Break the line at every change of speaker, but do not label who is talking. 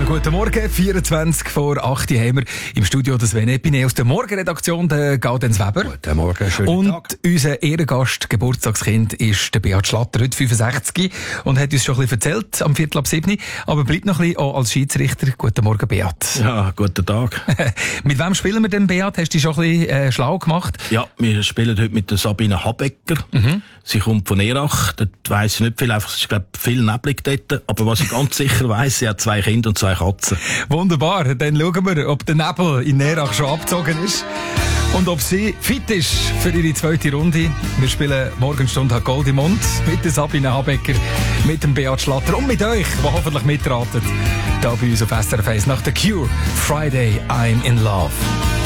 Guten Morgen, 24 vor 8 haben wir im Studio das Sven Epine aus der Morgenredaktion, der Gaudenz Weber.
Guten Morgen, schönen Tag.
Und unser Ehrengast, Geburtstagskind, ist der Beat Schlatter, heute 65 und hat uns schon ein bisschen erzählt, am 6:45, aber bleibt noch ein bisschen auch als Schiedsrichter. Guten Morgen, Beat.
Ja, guten Tag.
Mit wem spielen wir denn, Beat? Hast du dich schon ein bisschen schlau gemacht?
Ja, wir spielen heute mit der Sabine Habecker. Sie kommt von Erach. Dort weiss ich nicht viel, einfach, es ist, glaube ich, viel neblig dort. Aber was ich ganz sicher weiss, sie hat 2 Kinder und 2 Katzen.
Wunderbar, dann schauen wir, ob der Nebel in Erach schon abgezogen ist und ob sie fit ist für ihre zweite Runde. Wir spielen Morgenstunde hat Gold im Mund mit der Sabine Habecker, mit dem Beat Schlatter und mit euch, die hoffentlich mitraten, da bei uns auf SRF 1 nach The Cure, Friday I'm in Love.